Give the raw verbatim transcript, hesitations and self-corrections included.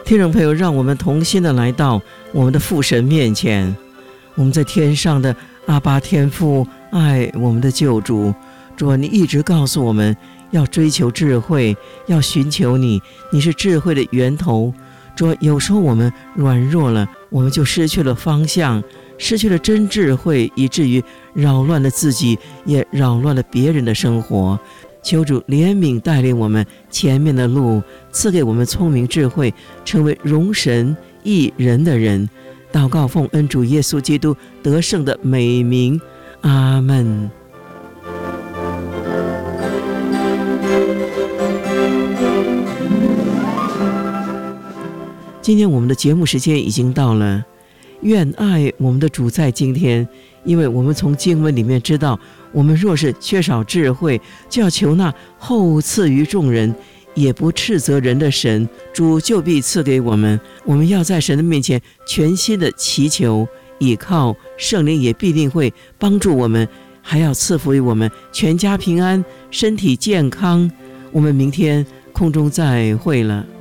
听众朋友，让我们同心的来到我们的父神面前。我们在天上的阿爸天父，爱我们的救主。主啊，你一直告诉我们要追求智慧，要寻求你，你是智慧的源头。主啊，有时候我们软弱了，我们就失去了方向，失去了真智慧，以至于扰乱了自己，也扰乱了别人的生活。求主怜悯带领我们前面的路，赐给我们聪明智慧，成为容神益人的人。祷告奉恩主耶稣基督得胜的美名，阿们。今天我们的节目时间已经到了，愿爱我们的主在今天，因为我们从经文里面知道，我们若是缺少智慧，就要求那厚赐于众人也不斥责人的神，主就必赐给我们。我们要在神的面前全心的祈求，倚靠圣灵，也必定会帮助我们，还要赐福于我们全家平安，身体健康。我们明天空中再会了。